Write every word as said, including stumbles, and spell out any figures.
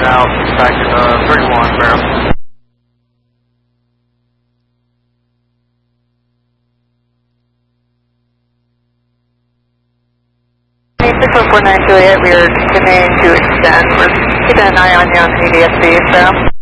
out back to the thirty-one barrel. six one four nine two eight, we are continuing to extend. We're keeping an eye on you on the A D S B, so.